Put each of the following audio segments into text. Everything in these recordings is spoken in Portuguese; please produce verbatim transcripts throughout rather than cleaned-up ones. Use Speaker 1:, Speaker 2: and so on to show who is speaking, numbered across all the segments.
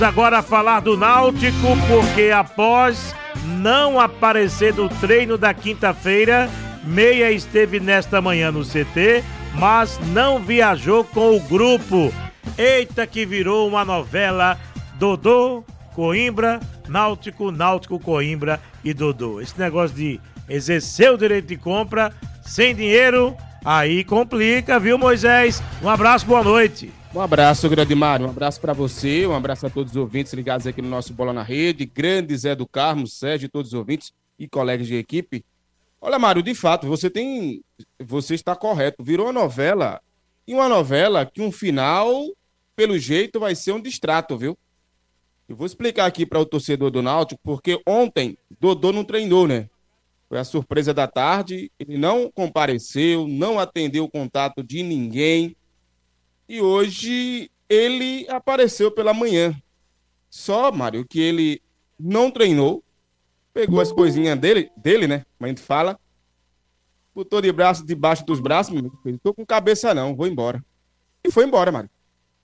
Speaker 1: Agora a falar do Náutico, porque após não aparecer no treino da quinta-feira, Meia esteve nesta manhã no C T, mas não viajou com o grupo. Eita que virou uma novela, Dodô, Coimbra, Náutico, Náutico, Coimbra e Dodô. Esse negócio de exercer o direito de compra sem dinheiro, aí complica, viu, Moisés? Um abraço, boa noite.
Speaker 2: Um abraço, grande Mário, um abraço para você, um abraço a todos os ouvintes ligados aqui no nosso Bola na Rede, grande Zé do Carmo, Sérgio, todos os ouvintes e colegas de equipe. Olha, Mário, de fato, você tem, você está correto, virou uma novela, e uma novela que um final, pelo jeito, vai ser um distrato, viu? Eu vou explicar aqui para o torcedor do Náutico, porque ontem Dodô não treinou, né? Foi a surpresa da tarde, ele não compareceu, não atendeu o contato de ninguém, e hoje ele apareceu pela manhã. Só, Mário, que ele não treinou, pegou as coisinhas dele, dele, né? Como a gente fala, botou de braço debaixo dos braços, meu filho, tô com cabeça não, vou embora. E foi embora, Mário.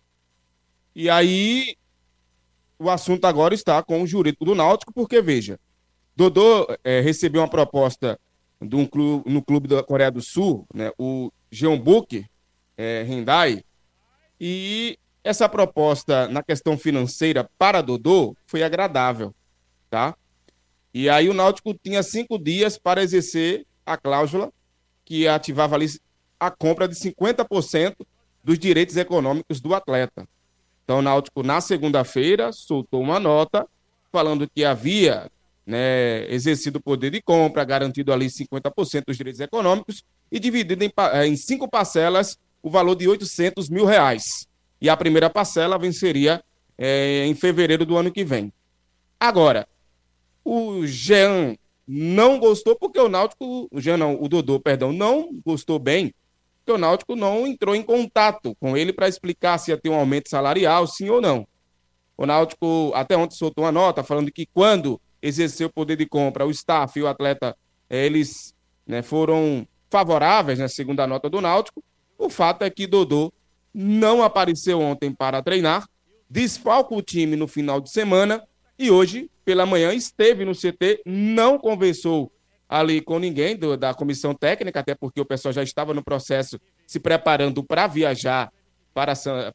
Speaker 2: E aí, o assunto agora está com o jurídico do Náutico, porque, veja, Dodô é, recebeu uma proposta de um clube, no clube da Coreia do Sul, né? O Jeonbuk é, Hyundai. E essa proposta na questão financeira para Dodô foi agradável, tá? E aí o Náutico tinha cinco dias para exercer a cláusula que ativava ali a compra de cinquenta por cento dos direitos econômicos do atleta. Então o Náutico, na segunda-feira, soltou uma nota falando que havia, né, exercido o poder de compra, garantido ali cinquenta por cento dos direitos econômicos e dividido em, em cinco parcelas o valor de oitocentos mil reais. E a primeira parcela venceria é, em fevereiro do ano que vem. Agora, o Jean não gostou porque o Náutico, o Jean não, o Dodô, perdão, não gostou bem, porque o Náutico não entrou em contato com ele para explicar se ia ter um aumento salarial, sim ou não. O Náutico até ontem soltou uma nota falando que quando exerceu o poder de compra, o staff e o atleta, é, eles, né, foram favoráveis, né, segundo a nota do Náutico. O fato é que Dodô não apareceu ontem para treinar, desfalca o time no final de semana e hoje, pela manhã, esteve no C T, não conversou ali com ninguém do, da comissão técnica, até porque o pessoal já estava no processo se preparando para viajar para,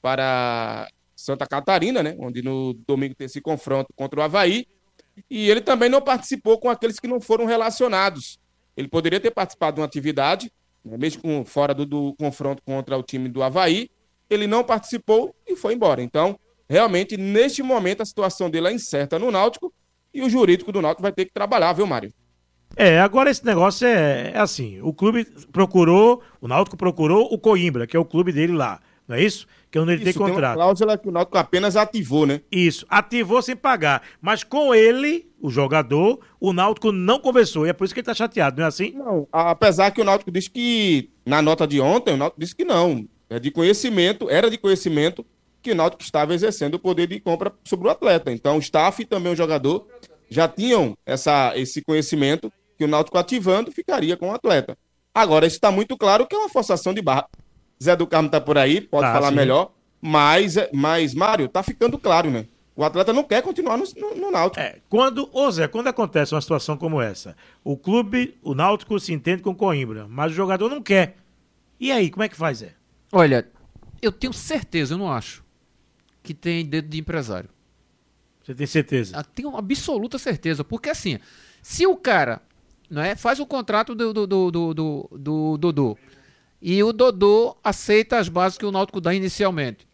Speaker 2: para Santa Catarina, né, onde no domingo tem esse confronto contra o Avaí, e ele também não participou com aqueles que não foram relacionados. Ele poderia ter participado de uma atividade, mesmo com, fora do, do confronto contra o time do Avaí, ele não participou e foi embora. Então, realmente, neste momento, a situação dele é incerta no Náutico e o jurídico do Náutico vai ter que trabalhar, viu, Mário?
Speaker 1: É, agora esse negócio é, é assim, o clube procurou, o Náutico procurou o Coimbra, que é o clube dele lá, não é isso? Que é onde ele
Speaker 2: isso,
Speaker 1: tem contrato.
Speaker 2: Tem uma cláusula que o Náutico apenas ativou, né?
Speaker 1: Isso, ativou sem pagar, mas com ele, o jogador, o Náutico não conversou, e é por isso que ele tá chateado, não é assim?
Speaker 2: Não, apesar que o Náutico disse que, na nota de ontem, o Náutico disse que não, é de conhecimento, era de conhecimento que o Náutico estava exercendo o poder de compra sobre o atleta. Então, o staff e também o jogador já tinham essa, esse conhecimento que o Náutico ativando ficaria com o atleta. Agora, isso está muito claro que é uma forçação de barra. Zé do Carmo tá por aí, pode ah, falar sim. melhor, mas, mas, Mário, tá ficando claro, né? O atleta não quer continuar no, no, no Náutico.
Speaker 1: É, quando, ô Zé, quando acontece uma situação como essa, o clube, o Náutico se entende com o Coimbra, mas o jogador não quer. E aí, como é que faz, Zé?
Speaker 3: Olha, eu tenho certeza, eu não acho, que tem dedo de empresário.
Speaker 1: Você tem certeza?
Speaker 3: Eu tenho absoluta certeza, porque assim, se o cara, não é, faz o contrato do Dodô do, do, do, do, do, do, e o Dodô aceita as bases que o Náutico dá inicialmente.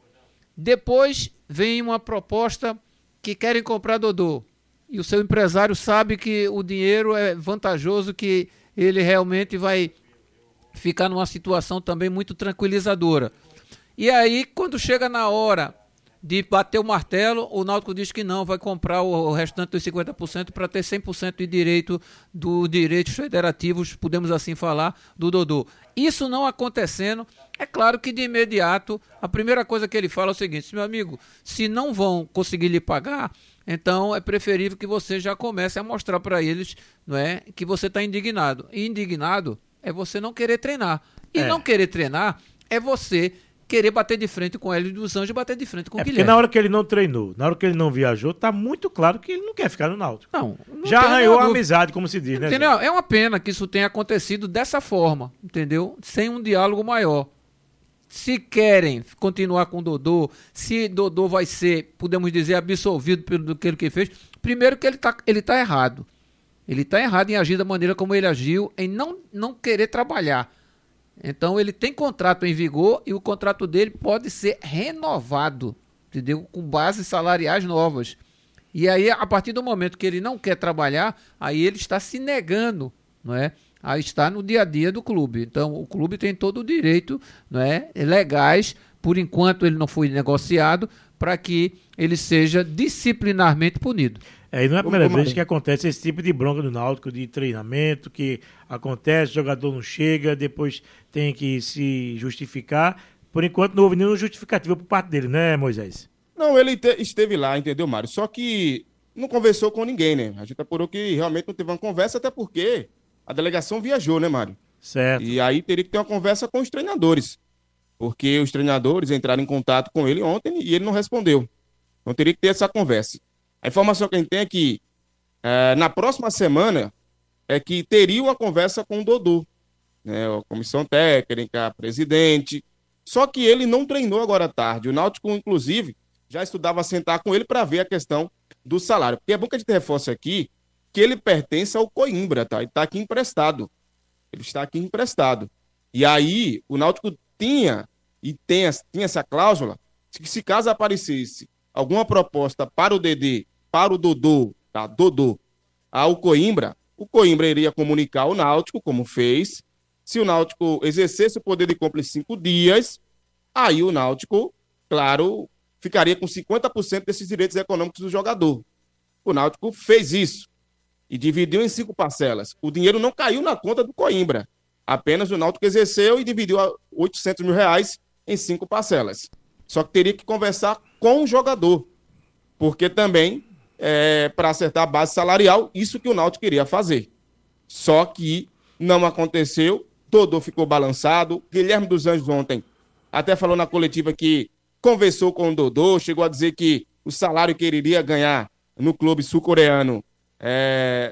Speaker 3: Depois vem uma proposta que querem comprar Dodô. E o seu empresário sabe que o dinheiro é vantajoso, que ele realmente vai ficar numa situação também muito tranquilizadora. E aí, quando chega na hora de bater o martelo, o Náutico diz que não, vai comprar o restante dos cinquenta por cento para ter cem por cento de direito dos direitos federativos, podemos assim falar, do Dodô. Isso não acontecendo, é claro que de imediato, a primeira coisa que ele fala é o seguinte: meu amigo, se não vão conseguir lhe pagar, então é preferível que você já comece a mostrar para eles, não é, que você está indignado. E indignado é você não querer treinar. E é. não querer treinar é você querer bater de frente com o Hélio dos Anjos e bater de frente com
Speaker 1: é
Speaker 3: o Guilherme.
Speaker 1: Porque na hora que ele não treinou, na hora que ele não viajou, tá muito claro que ele não quer ficar no Náutico.
Speaker 3: Não, não
Speaker 1: Já
Speaker 3: tem
Speaker 1: arranhou a
Speaker 3: dúvida.
Speaker 1: amizade, como se diz, né?
Speaker 3: Entendeu? É uma pena que isso tenha acontecido dessa forma, entendeu? Sem um diálogo maior. Se querem continuar com o Dodô, se Dodô vai ser, podemos dizer, absolvido pelo que ele fez, primeiro que ele está ele tá errado. Ele está errado em agir da maneira como ele agiu, em não, não querer trabalhar. Então ele tem contrato em vigor e o contrato dele pode ser renovado, entendeu? Com bases salariais novas. E aí, a partir do momento que ele não quer trabalhar, aí ele está se negando, não é? A estar no dia a dia do clube. Então, o clube tem todo o direito, não é, legais, por enquanto ele não foi negociado, para que ele seja disciplinarmente punido.
Speaker 1: É, e não é a primeira
Speaker 2: Como
Speaker 1: vez
Speaker 2: é?
Speaker 1: que acontece esse tipo de bronca do Náutico, de treinamento, que acontece, o jogador não chega, depois tem que se justificar. Por enquanto não houve nenhuma justificativa por parte dele, né, Moisés?
Speaker 2: Não, ele te- esteve lá, entendeu, Mário? Só que não conversou com ninguém, né? A gente apurou que realmente não teve uma conversa, até porque a delegação viajou, né, Mário?
Speaker 1: Certo.
Speaker 2: E aí teria que ter uma conversa com os treinadores. Porque os treinadores entraram em contato com ele ontem e ele não respondeu. Então teria que ter essa conversa. A informação que a gente tem é que eh, na próxima semana é que teria uma conversa com o Dodô, né? A comissão técnica, presidente. Só que ele não treinou agora à tarde. O Náutico, inclusive, já estudava sentar com ele para ver a questão do salário. Porque é bom que a gente reforce aqui que ele pertence ao Coimbra, tá? Ele está aqui emprestado. Ele está aqui emprestado. E aí, o Náutico tinha e tem, tinha essa cláusula que se caso aparecesse alguma proposta para o Dedê, para o Dodô, tá? Dodô, ao Coimbra, o Coimbra iria comunicar ao Náutico, como fez. Se o Náutico exercesse o poder de compra em cinco dias, aí o Náutico, claro, ficaria com cinquenta por cento desses direitos econômicos do jogador. O Náutico fez isso e dividiu em cinco parcelas. O dinheiro não caiu na conta do Coimbra. Apenas o Náutico exerceu e dividiu oitocentos mil reais em cinco parcelas. Só que teria que conversar com o jogador, porque também, é, para acertar a base salarial, isso que o Náutico queria fazer. Só que não aconteceu, Dodô ficou balançado, Guilherme dos Anjos ontem até falou na coletiva que conversou com o Dodô, chegou a dizer que o salário que ele iria ganhar no clube sul-coreano é,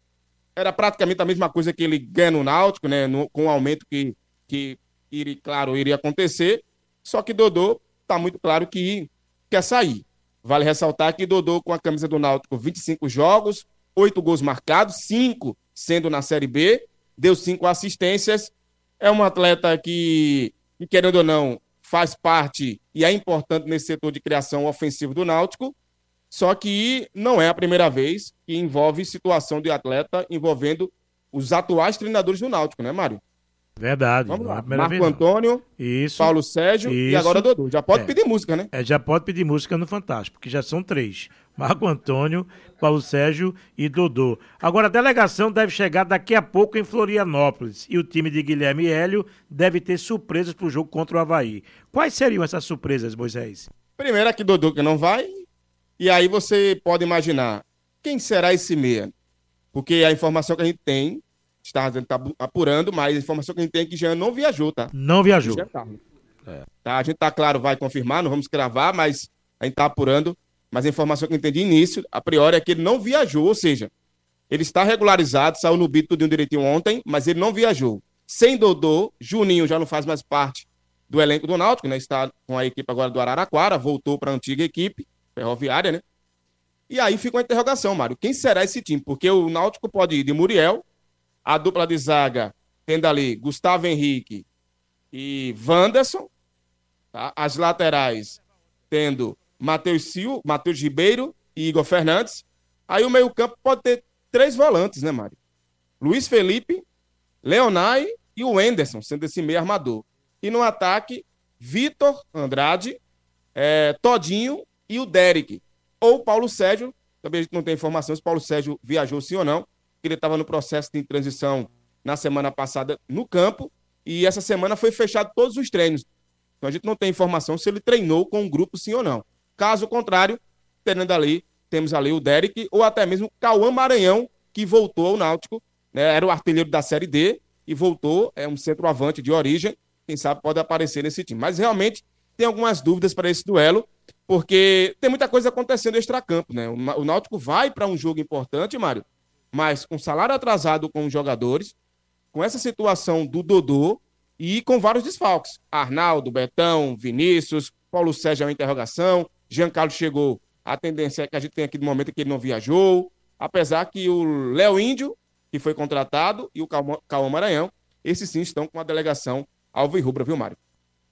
Speaker 2: era praticamente a mesma coisa que ele ganha no Náutico, né, no, com o aumento que, que iria, claro, iria acontecer, só que Dodô está muito claro que quer sair. Vale ressaltar que Dodô, com a camisa do Náutico, vinte e cinco jogos, oito gols marcados, cinco sendo na Série B, deu cinco assistências. É um atleta que, que, querendo ou não, faz parte e é importante nesse setor de criação ofensiva do Náutico, só que não é a primeira vez que envolve situação de atleta envolvendo os atuais treinadores do Náutico, né, Mário?
Speaker 1: Verdade.
Speaker 2: Vamos
Speaker 1: não é
Speaker 2: lá.
Speaker 1: a primeira
Speaker 2: Marco
Speaker 1: vez, não.
Speaker 2: Antônio,
Speaker 1: Isso.
Speaker 2: Paulo Sérgio e
Speaker 1: Isso.
Speaker 2: agora Dodô. Já pode
Speaker 1: É.
Speaker 2: pedir música, né?
Speaker 1: É, já pode pedir música no Fantástico, porque já são três. Marco Antônio, Paulo Sérgio e Dodô. Agora, a delegação deve chegar daqui a pouco em Florianópolis e o time de Guilherme e Hélio deve ter surpresas para o jogo contra o Avaí. Quais seriam essas surpresas, Moisés?
Speaker 2: Primeiro aqui Dodô que não vai, e aí você pode imaginar quem será esse meia. Porque a informação que a gente tem, está tá apurando, mas a informação que a gente tem é que Jean não viajou, tá?
Speaker 1: Não viajou.
Speaker 2: Jean Carlos. É. Tá, a gente tá, claro, vai confirmar, não vamos cravar, mas a gente tá apurando. Mas a informação que eu entendi de início, a priori, é que ele não viajou, ou seja, ele está regularizado, saiu no bito tudinho direitinho ontem, mas ele não viajou. Sem Dodô, Juninho já não faz mais parte do elenco do Náutico, né? Está com a equipe agora do Araraquara, voltou para a antiga equipe, ferroviária, né? E aí fica uma interrogação, Mário. Quem será esse time? Porque o Náutico pode ir de Muriel, a dupla de zaga tendo ali Gustavo Henrique e Wanderson, tá? As laterais tendo Matheus Sil, Matheus Ribeiro e Igor Fernandes. Aí o meio-campo pode ter três volantes, né, Mário? Luiz Felipe, Leonai e o Wenderson, sendo esse meio armador. E no ataque, Vitor Andrade, é, Todinho e o Derek. Ou Paulo Sérgio, também a gente não tem informação se Paulo Sérgio viajou sim ou não, ele estava no processo de transição na semana passada no campo, e essa semana foi fechado todos os treinos. Então a gente não tem informação se ele treinou com o grupo sim ou não. Caso contrário, tendo ali, temos ali o Derek, ou até mesmo Cauã Maranhão, que voltou ao Náutico, né, era o artilheiro da Série D, e voltou, é um centroavante de origem, quem sabe pode aparecer nesse time. Mas realmente tem algumas dúvidas para esse duelo, porque tem muita coisa acontecendo extracampo, né? O Náutico vai para um jogo importante, Mário, mas com salário atrasado com os jogadores, com essa situação do Dodô e com vários desfalques. Arnaldo, Betão, Vinícius, Paulo Sérgio é uma interrogação, Jean Carlos chegou, a tendência é que a gente tem aqui no momento que ele não viajou, apesar que o Léo Índio, que foi contratado, e o Cauã Maranhão, esses sim estão com a delegação alvirrubra, viu, Mário?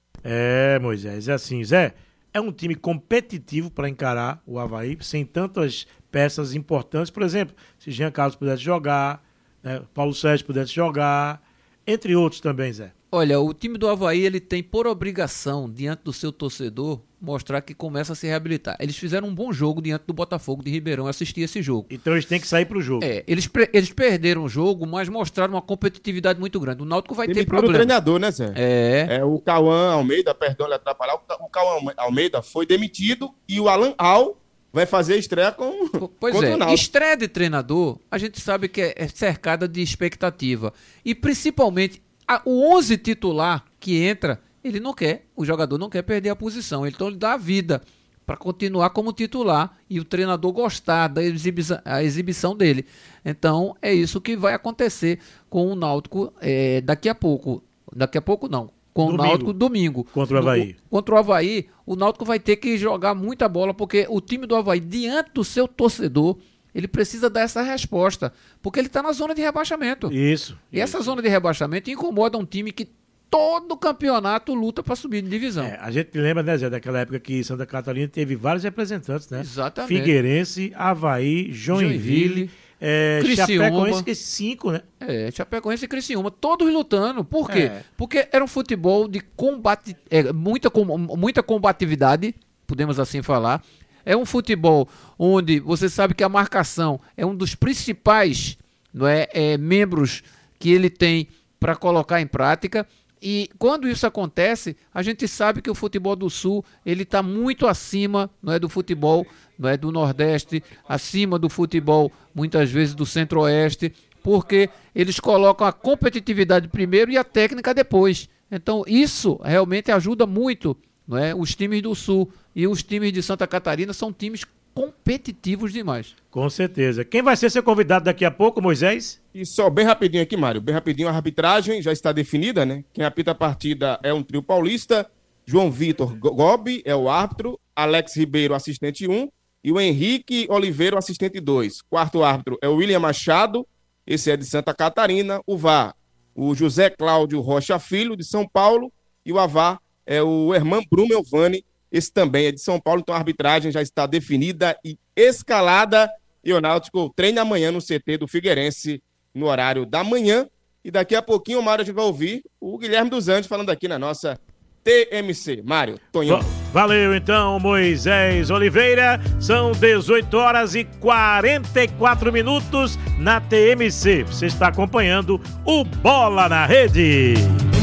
Speaker 1: É, Moisés, é assim, Zé, é um time competitivo para encarar o Avaí, sem tantas peças importantes. Por exemplo, se Jean Carlos pudesse jogar, né, Paulo Sérgio pudesse jogar, entre outros também, Zé.
Speaker 3: Olha, o time do Avaí, ele tem por obrigação, diante do seu torcedor, mostrar que começa a se reabilitar. Eles fizeram um bom jogo diante do Botafogo de Ribeirão, eu assisti esse jogo.
Speaker 1: Então eles têm que sair pro jogo.
Speaker 3: É, eles, eles perderam o jogo, mas mostraram uma competitividade muito grande. O Náutico vai ter problema.
Speaker 2: O treinador, né, Zé?
Speaker 3: É.
Speaker 2: é. O Cauã Almeida, perdão ele atrapalhar, o Cauã Almeida foi demitido e o Alan Al vai fazer a estreia com
Speaker 3: Pois
Speaker 2: contra
Speaker 3: é,
Speaker 2: o Náutico.
Speaker 3: Estreia de treinador, a gente sabe que é cercada de expectativa. E principalmente, a, o onze titular que entra, ele não quer, o jogador não quer perder a posição. Então ele dá a vida para continuar como titular e o treinador gostar da exibição, a exibição dele. Então é isso que vai acontecer com o Náutico é, daqui a pouco. Daqui a pouco não. Com domingo. O Náutico domingo.
Speaker 1: Contra o Avaí.
Speaker 3: No, contra o Avaí, o Náutico vai ter que jogar muita bola, porque o time do Avaí, diante do seu torcedor, ele precisa dar essa resposta, porque ele está na zona de rebaixamento.
Speaker 1: Isso.
Speaker 3: E
Speaker 1: isso.
Speaker 3: essa zona de rebaixamento incomoda um time que todo campeonato luta para subir de divisão.
Speaker 1: É, a gente lembra, né, Zé, daquela época que Santa Catarina teve vários representantes, né?
Speaker 3: Exatamente.
Speaker 1: Figueirense, Avaí, Joinville,
Speaker 3: Joinville
Speaker 1: é, Chapecoense, esses cinco, né?
Speaker 3: É, Chapecoense e Criciúma, todos lutando. Por quê?
Speaker 1: É.
Speaker 3: Porque era um futebol de combate, é, muita, muita combatividade, podemos assim falar. É um futebol onde você sabe que a marcação é um dos principais, não é, é membros que ele tem para colocar em prática. E quando isso acontece, a gente sabe que o futebol do Sul ele está muito acima, não é, do futebol, não é, do Nordeste, acima do futebol muitas vezes do Centro-Oeste, porque eles colocam a competitividade primeiro e a técnica depois. Então isso realmente ajuda muito, não é? Os times do Sul e os times de Santa Catarina são times competitivos demais.
Speaker 1: Com certeza. Quem vai ser seu convidado daqui a pouco, Moisés?
Speaker 2: E só bem rapidinho aqui, Mário, bem rapidinho, a arbitragem já está definida, né? Quem apita a partida é um trio paulista, João Vitor Gobi é o árbitro, Alex Ribeiro, assistente um, e o Henrique Oliveira, assistente dois. Quarto árbitro é o William Machado, esse é de Santa Catarina, o V A R, o José Cláudio Rocha Filho, de São Paulo, e o A V A R é o Herman Brumelvani, esse também é de São Paulo, então a arbitragem já está definida e escalada, e o Náutico treina amanhã no C T do Figueirense, no horário da manhã, e daqui a pouquinho o Mário a gente vai ouvir o Guilherme dos Anjos falando aqui na nossa T M C. Mário, Tonhão.
Speaker 1: Valeu então, Moisés Oliveira, são dezoito horas e quarenta e quatro minutos na T M C, você está acompanhando o Bola na Rede.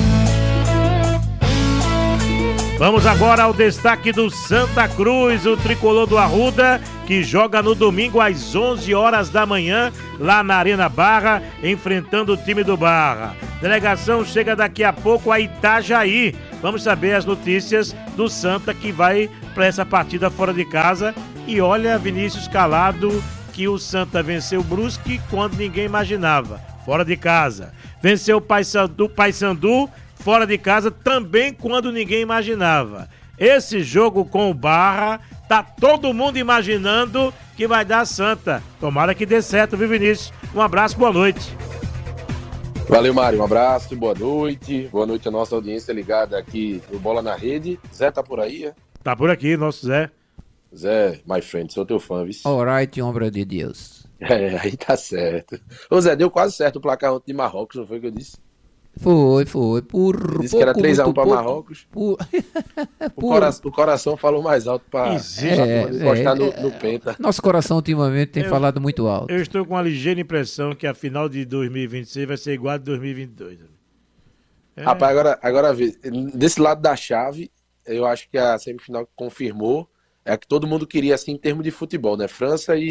Speaker 1: Vamos agora ao destaque do Santa Cruz, o tricolor do Arruda, que joga no domingo às onze horas da manhã, lá na Arena Barra, enfrentando o time do Barra. Delegação chega daqui a pouco a Itajaí. Vamos saber as notícias do Santa, que vai para essa partida fora de casa. E olha, Vinícius Calado, que o Santa venceu o Brusque quando ninguém imaginava, fora de casa. Venceu o Paysandu, Paysandu fora de casa também quando ninguém imaginava. Esse jogo com o Barra, tá todo mundo imaginando que vai dar Santa. Tomara que dê certo, viu, Vinícius? Um abraço, boa noite.
Speaker 4: Valeu, Mário, um abraço, boa noite. Boa noite a nossa audiência ligada aqui no Bola na Rede. Zé tá por aí, é?
Speaker 1: Tá por aqui, nosso Zé.
Speaker 4: Zé, my friend, sou teu fã, viu?
Speaker 3: Alright, obra de Deus.
Speaker 4: É, aí tá certo. Ô Zé, deu quase certo o placar ontem de Marrocos, não foi o que eu disse?
Speaker 3: Foi, foi. Por
Speaker 4: disse que era três a um para Marrocos.
Speaker 3: Por...
Speaker 4: o, cora... o coração falou mais alto para
Speaker 3: é,
Speaker 4: encostar
Speaker 3: é,
Speaker 4: no, no penta.
Speaker 3: Nosso coração ultimamente tem
Speaker 1: eu,
Speaker 3: falado muito alto.
Speaker 1: Eu estou com uma ligeira impressão que a final de dois mil e vinte e seis vai ser igual a de dois mil e vinte e dois. É.
Speaker 4: Rapaz, agora, agora vê, desse lado da chave, eu acho que a semifinal que confirmou é a que todo mundo queria assim em termos de futebol, né? França e,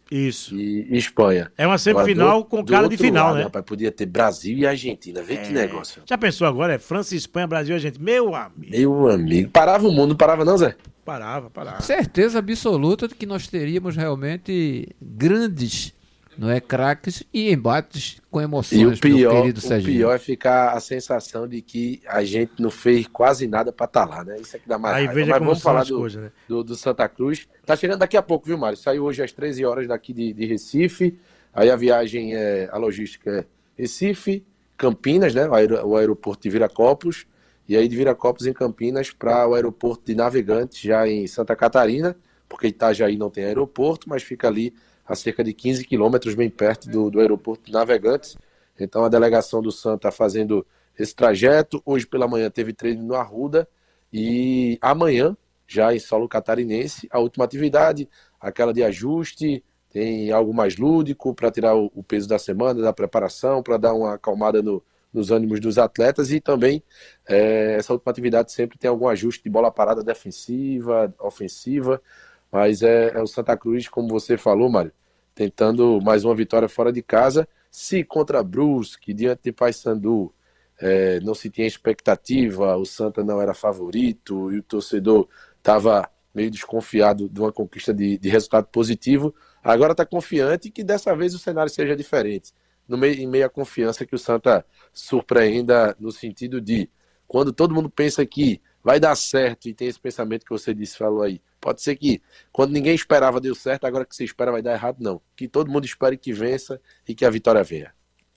Speaker 1: Isso.
Speaker 4: e, e Espanha.
Speaker 1: É uma semifinal
Speaker 4: Agora, do-
Speaker 1: com
Speaker 4: do
Speaker 1: cara de
Speaker 4: outro
Speaker 1: final,
Speaker 4: lado,
Speaker 1: né?
Speaker 4: Rapaz, podia ter Brasil e Argentina. Vê que negócio.
Speaker 1: Já pensou agora? É França, Espanha, Brasil, a gente. Meu amigo.
Speaker 4: Meu amigo. Parava o mundo, não parava não, Zé?
Speaker 1: Parava, parava.
Speaker 3: Certeza absoluta de que nós teríamos realmente grandes, não é, craques e embates com emoções,
Speaker 4: E o
Speaker 3: meu
Speaker 4: pior,
Speaker 3: querido
Speaker 4: o
Speaker 3: Serginho.
Speaker 4: pior é ficar a sensação de que a gente não fez quase nada pra estar lá, né? Isso é que dá mais
Speaker 1: Aí
Speaker 4: raiva.
Speaker 1: veja
Speaker 4: Mas
Speaker 1: como
Speaker 4: vamos
Speaker 1: são
Speaker 4: falar
Speaker 1: as
Speaker 4: do,
Speaker 1: coisas, né?
Speaker 4: do, do Santa Cruz. Tá chegando daqui a pouco, viu, Mário? Saiu hoje às treze horas daqui de, de Recife. Aí a viagem, é, a logística é Recife, Campinas, né? O, aer- o aeroporto de Viracopos. E aí de Viracopos em Campinas para o aeroporto de Navegantes, já em Santa Catarina, porque Itajaí não tem aeroporto, mas fica ali a cerca de quinze quilômetros, bem perto do, do aeroporto de Navegantes. Então a delegação do Santa fazendo esse trajeto. Hoje pela manhã teve treino no Arruda e amanhã, já em solo catarinense, a última atividade, aquela de ajuste, tem algo mais lúdico para tirar o, o peso da semana, da preparação, para dar uma acalmada no, nos ânimos dos atletas e também é, essa última atividade sempre tem algum ajuste de bola parada defensiva, ofensiva, mas é, é o Santa Cruz, como você falou, Mário, tentando mais uma vitória fora de casa. Se contra Brusque, diante de Paysandu, é, não se tinha expectativa, o Santa não era favorito e o torcedor estava meio desconfiado de uma conquista de, de resultado positivo, agora está confiante que dessa vez o cenário seja diferente. No meio, em meio à confiança que o Santa surpreenda no sentido de, quando todo mundo pensa que vai dar certo e tem esse pensamento que você disse, falou aí, pode ser que quando ninguém esperava deu certo, agora que você espera vai dar errado, não. Que todo mundo espere que vença e que a vitória venha.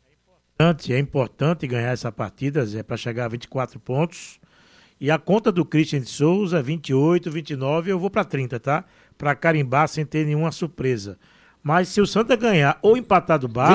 Speaker 1: É importante ganhar essa partida, Zé, para chegar a vinte e quatro pontos. E a conta do Christian de Souza, vinte e oito, vinte e nove, eu vou para trinta, tá? Para carimbar sem ter nenhuma surpresa. Mas se o Santa ganhar ou empatar do Barra,